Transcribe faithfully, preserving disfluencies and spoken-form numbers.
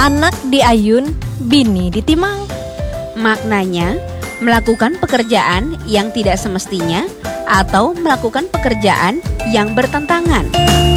anak diayun, bini ditimang. Maknanya, melakukan pekerjaan yang tidak semestinya atau melakukan pekerjaan yang bertentangan.